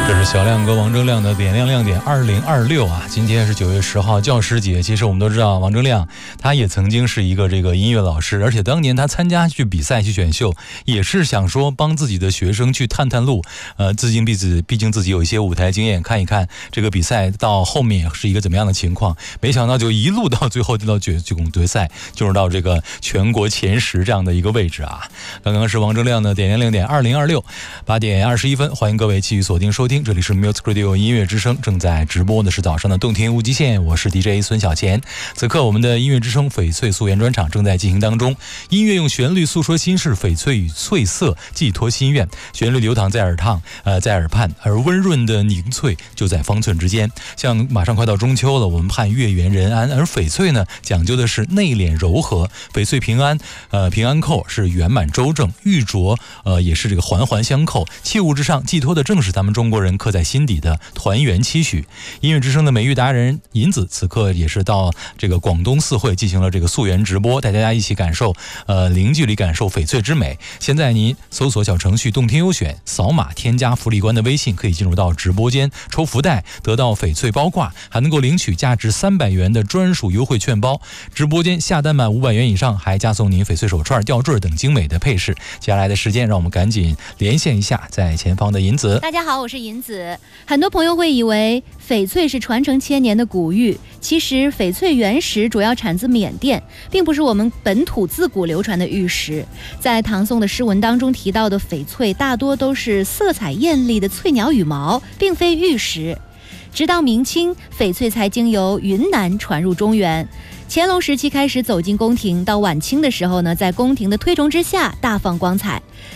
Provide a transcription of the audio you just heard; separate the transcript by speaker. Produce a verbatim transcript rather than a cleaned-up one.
Speaker 1: 这是小亮哥王铮亮的点亮亮点二零二六啊！今天是九月十号教师节。其实我们都知道，王铮亮他也曾经是一个这个音乐老师，而且当年他参加去比赛去选秀，也是想说帮自己的学生去探探路。呃，自经毕自毕竟自己有一些舞台经验，看一看这个比赛到后面是一个怎么样的情况。没想到就一路到最后就到决总决赛，进入到这个全国前十这样的一个位置啊！刚刚是王铮亮的点亮亮点二零二六，八点二十一分，欢迎各位继续锁定收听。这里是 Music Radio 音乐之声，正在直播的是早上的动听无极限，我是 D J 孙小钱。此刻我们的音乐之声翡翠溯源专场正在进行当中，音乐用旋律诉说心事，翡翠与翠色寄托心愿，旋律流淌在耳畔，呃，在耳畔，而温润的凝翠就在方寸之间。像马上快到中秋了，我们盼月圆人安，而翡翠呢，讲究的是内敛柔和，翡翠平安，呃，平安扣是圆满周正，玉镯，呃，也是这个环环相扣，器物之上寄托的正是咱们中国人刻在心底的团圆期许。音乐之声的美玉达人银子此刻也是到这个广东四会进行了这个溯源直播，带大家一起感受呃零距离感受翡翠之美。现在您搜索小程序动听优选，扫码添加福利官的微信，可以进入到直播间抽福袋，得到翡翠包挂，还能够领取价值三百元的专属优惠券包。直播间下单满五百元以上，还加送您翡翠手串、吊坠等精美的配饰。接下来的时间，让我们赶紧连线一下在前方的银子。
Speaker 2: 大家好，我是银子。很多朋友会以为翡翠是传承千年的古玉，其实翡翠原石主要产自缅甸，并不是我们本土自古流传的玉石。在唐宋的诗文当中提到的翡翠，大多都是色彩艳丽的翠鸟羽毛，并非玉石。直到明清，翡翠才经由云南传入中原。乾隆时期开始走进宫廷，到晚清的时候呢，在宫廷的推崇之下大放光彩。